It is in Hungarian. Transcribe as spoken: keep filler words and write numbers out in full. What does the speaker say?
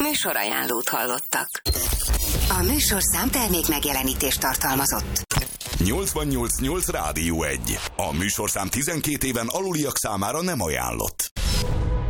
Műsorajánlót hallottak. A műsorszám termék megjelenítést tartalmazott. nyolcvannyolc nyolc Rádió egy. A műsorszám tizenkét éven aluliak számára nem ajánlott.